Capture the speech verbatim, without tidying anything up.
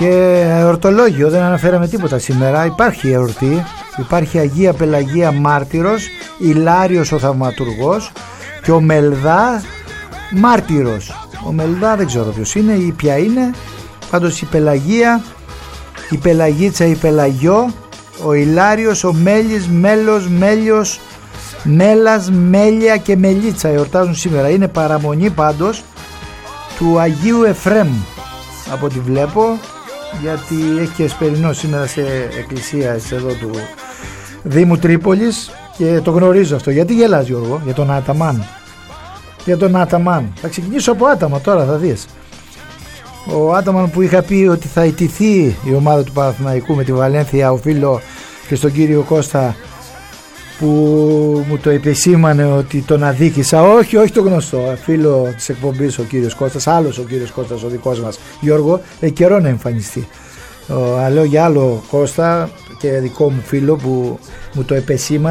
Και εορτολόγιο, δεν αναφέραμε τίποτα σήμερα. Υπάρχει εορτή, υπάρχει Αγία Πελαγία Μάρτυρος, Ηλάριος ο Θαυματουργός και ο Μελδά Μάρτυρος. Ο Μελδά δεν ξέρω ποιος είναι ή ποια είναι. Πάντως η Πελαγία, η Πελαγίτσα, η Πελαγιό, ο Ηλάριος, ο Μέλης, Μέλος, Μέλιος, Μέλας, Μέλια και Μελίτσα εορτάζουν σήμερα. Είναι παραμονή πάντως του Αγίου Εφρέμ από ό,τι βλέπω, γιατί έχει και εσπερινό σήμερα σε εκκλησία εδώ του Δήμου Τρίπολης και το γνωρίζω αυτό. Γιατί γελάς, Γιώργο? Για τον Άταμαν. Για τον Άταμαν. Θα ξεκινήσω από Άταμα τώρα, θα δεις. Ο Άταμαν που είχα πει ότι θα ιτηθεί η ομάδα του Παναθηναϊκού με τη Βαλένθια, οφείλω και στον κύριο Κώστα που μου το επισήμανε ότι τον αδίκησα. Όχι, όχι το γνωστό φίλο της εκπομπής ο κύριος Κώστας, άλλος ο κύριος Κώστας ο δικός μας, Γιώργο, ε, καιρό να εμφανιστεί. Ο, λέω για άλλο Κώστα και δικό μου φίλο που μου το επεσήμανε.